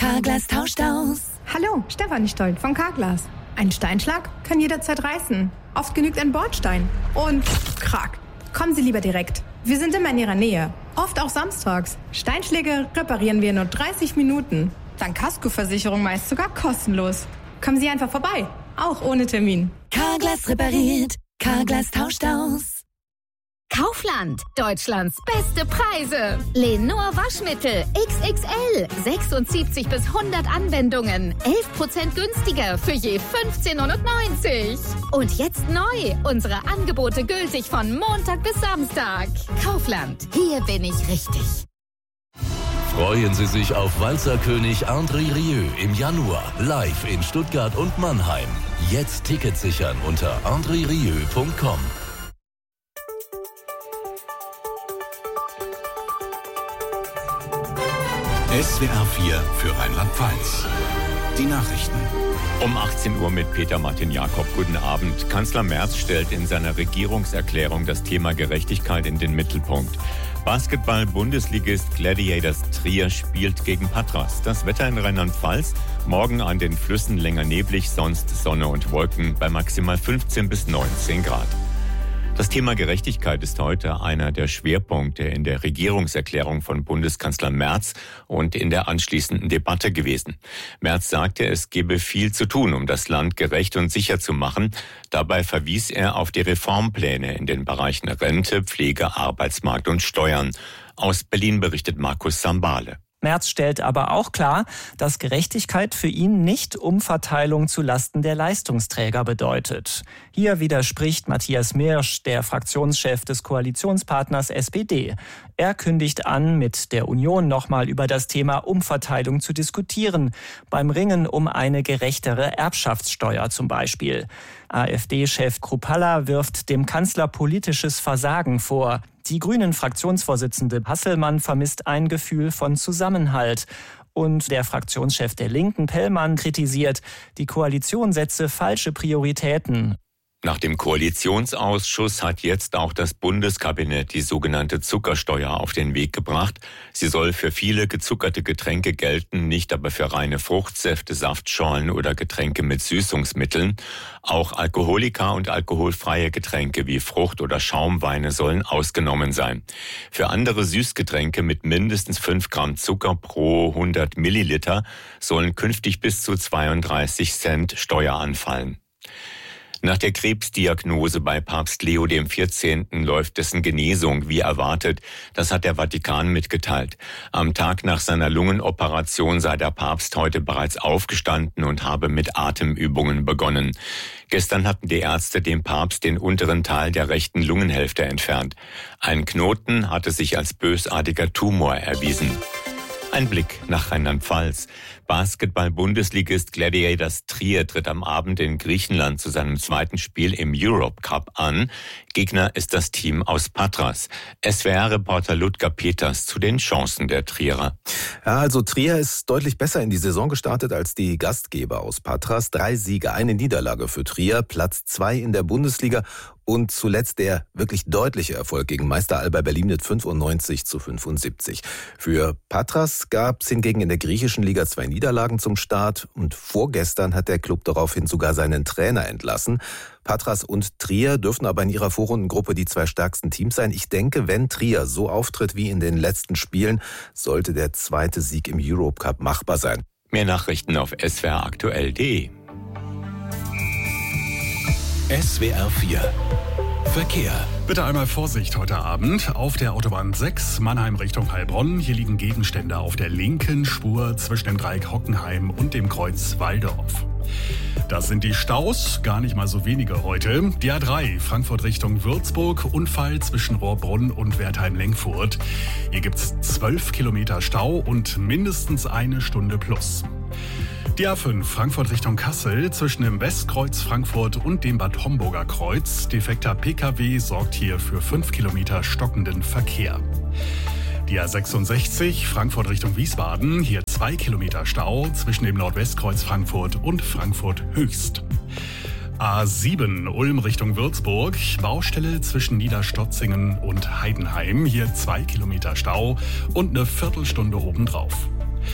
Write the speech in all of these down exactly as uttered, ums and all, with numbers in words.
Carglass tauscht aus. Hallo, Stefanie Stolt von Carglass. Ein Steinschlag kann jederzeit reißen. Oft genügt ein Bordstein. Und krack. Kommen Sie lieber direkt. Wir sind immer in Ihrer Nähe. Oft auch samstags. Steinschläge reparieren wir in nur dreißig Minuten. Dank Kaskoversicherung meist sogar kostenlos. Kommen Sie einfach vorbei. Auch ohne Termin. Carglass repariert. Carglass tauscht aus. Kaufland, Deutschlands beste Preise. Lenor Waschmittel X X L, sechsundsiebzig bis hundert Anwendungen, elf Prozent günstiger für je fünfzehn neunundneunzig. Und jetzt neu, unsere Angebote gültig von Montag bis Samstag. Kaufland, hier bin ich richtig. Freuen Sie sich auf Walzerkönig André Rieu im Januar live in Stuttgart und Mannheim. Jetzt Tickets sichern unter andre rieu punkt com. S W R vier für Rheinland-Pfalz. Die Nachrichten. Um achtzehn Uhr mit Peter Martin Jakob. Guten Abend. Kanzler Merz stellt in seiner Regierungserklärung das Thema Gerechtigkeit in den Mittelpunkt. Basketball-Bundesligist Gladiators Trier spielt gegen Patras. Das Wetter in Rheinland-Pfalz. Morgen an den Flüssen länger neblig, sonst Sonne und Wolken bei maximal fünfzehn bis neunzehn Grad. Das Thema Gerechtigkeit ist heute einer der Schwerpunkte in der Regierungserklärung von Bundeskanzler Merz und in der anschließenden Debatte gewesen. Merz sagte, es gebe viel zu tun, um das Land gerecht und sicher zu machen. Dabei verwies er auf die Reformpläne in den Bereichen Rente, Pflege, Arbeitsmarkt und Steuern. Aus Berlin berichtet Markus Sambale. Merz stellt aber auch klar, dass Gerechtigkeit für ihn nicht Umverteilung zu Lasten der Leistungsträger bedeutet. Hier widerspricht Matthias Mirsch, der Fraktionschef des Koalitionspartners S P D. Er kündigt an, mit der Union nochmal über das Thema Umverteilung zu diskutieren, beim Ringen um eine gerechtere Erbschaftssteuer zum Beispiel. AfD-Chef Kruppalla wirft dem Kanzler politisches Versagen vor. Die Grünen-Fraktionsvorsitzende Hasselmann vermisst ein Gefühl von Zusammenhalt. Und der Fraktionschef der Linken, Pellmann, kritisiert, die Koalition setze falsche Prioritäten. Nach dem Koalitionsausschuss hat jetzt auch das Bundeskabinett die sogenannte Zuckersteuer auf den Weg gebracht. Sie soll für viele gezuckerte Getränke gelten, nicht aber für reine Fruchtsäfte, Saftschorlen oder Getränke mit Süßungsmitteln. Auch Alkoholika und alkoholfreie Getränke wie Frucht- oder Schaumweine sollen ausgenommen sein. Für andere Süßgetränke mit mindestens fünf Gramm Zucker pro hundert Milliliter sollen künftig bis zu zweiunddreißig Cent Steuer anfallen. Nach der Krebsdiagnose bei Papst Leo der vierzehnte. Läuft dessen Genesung wie erwartet. Das hat der Vatikan mitgeteilt. Am Tag nach seiner Lungenoperation sei der Papst heute bereits aufgestanden und habe mit Atemübungen begonnen. Gestern hatten die Ärzte dem Papst den unteren Teil der rechten Lungenhälfte entfernt. Ein Knoten hatte sich als bösartiger Tumor erwiesen. Ein Blick nach Rheinland-Pfalz. Basketball-Bundesligist Gladiators Trier tritt am Abend in Griechenland zu seinem zweiten Spiel im Europe Cup an. Gegner ist das Team aus Patras. S W R-Reporter Ludger Peters zu den Chancen der Trierer. Ja, also Trier ist deutlich besser in die Saison gestartet als die Gastgeber aus Patras. Drei Siege, eine Niederlage für Trier, Platz zwei in der Bundesliga. Und zuletzt der wirklich deutliche Erfolg gegen Meister Alba Berlin mit fünfundneunzig zu fünfundsiebzig. Für Patras gab es hingegen in der griechischen Liga zwei Niederlagen zum Start. Und vorgestern hat der Club daraufhin sogar seinen Trainer entlassen. Patras und Trier dürfen aber in ihrer Vorrundengruppe die zwei stärksten Teams sein. Ich denke, wenn Trier so auftritt wie in den letzten Spielen, sollte der zweite Sieg im Europe Cup machbar sein. Mehr Nachrichten auf s w r aktuell punkt d e. S W R vier Verkehr. Bitte einmal Vorsicht heute Abend auf der Autobahn sechs, Mannheim Richtung Heilbronn. Hier liegen Gegenstände auf der linken Spur zwischen dem Dreieck Hockenheim und dem Kreuz Walldorf. Das sind die Staus, gar nicht mal so wenige heute. Die A drei, Frankfurt Richtung Würzburg, Unfall zwischen Rohrbrunn und Wertheim-Lengfurt. Hier gibt's zwölf Kilometer Stau und mindestens eine Stunde plus. Die A fünf, Frankfurt Richtung Kassel, zwischen dem Westkreuz Frankfurt und dem Bad Homburger Kreuz. Defekter P K W sorgt hier für fünf Kilometer stockenden Verkehr. Die A sechsundsechzig, Frankfurt Richtung Wiesbaden, hier zwei Kilometer Stau zwischen dem Nordwestkreuz Frankfurt und Frankfurt Höchst. A sieben, Ulm Richtung Würzburg, Baustelle zwischen Niederstotzingen und Heidenheim, hier zwei Kilometer Stau und eine Viertelstunde obendrauf.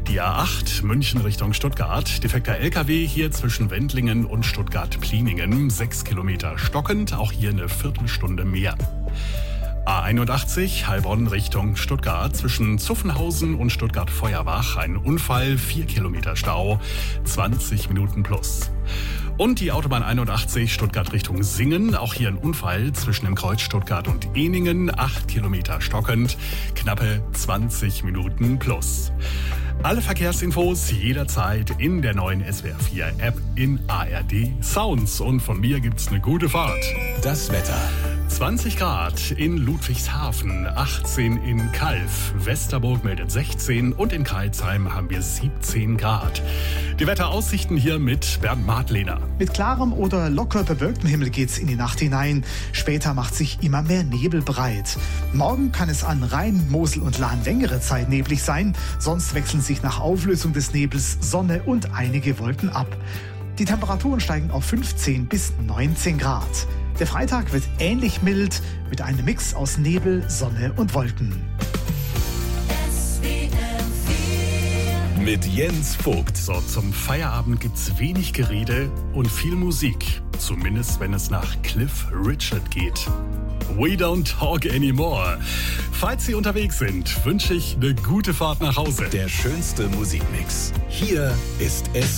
Die A acht, München Richtung Stuttgart. Defekter L K W hier zwischen Wendlingen und Stuttgart-Pliningen. Sechs Kilometer stockend, auch hier eine Viertelstunde mehr. A einundachtzig, Heilbronn Richtung Stuttgart. Zwischen Zuffenhausen und Stuttgart-Feuerbach. Ein Unfall, vier Kilometer Stau, zwanzig Minuten plus. Und die Autobahn einundachtzig, Stuttgart Richtung Singen. Auch hier ein Unfall zwischen dem Kreuz Stuttgart und Ehningen. acht Kilometer stockend, knappe zwanzig Minuten plus. Alle Verkehrsinfos jederzeit in der neuen S W R vier App in A R D Sounds. Und von mir gibt's eine gute Fahrt. Das Wetter. zwanzig Grad in Ludwigshafen, achtzehn in Calw, Westerburg meldet sechzehn und in Crailsheim haben wir siebzehn Grad. Die Wetteraussichten hier mit Bernd Martlehner. Mit klarem oder locker bewölktem Himmel geht's in die Nacht hinein. Später macht sich immer mehr Nebel breit. Morgen kann es an Rhein, Mosel und Lahn längere Zeit neblig sein. Sonst wechseln sich nach Auflösung des Nebels Sonne und einige Wolken ab. Die Temperaturen steigen auf fünfzehn bis neunzehn Grad. Der Freitag wird ähnlich mild mit einem Mix aus Nebel, Sonne und Wolken. Mit Jens Vogt. So, zum Feierabend gibt's wenig Gerede und viel Musik. Zumindest wenn es nach Cliff Richard geht. We don't talk anymore. Falls Sie unterwegs sind, wünsche ich eine gute Fahrt nach Hause. Der schönste Musikmix. Hier ist S W R.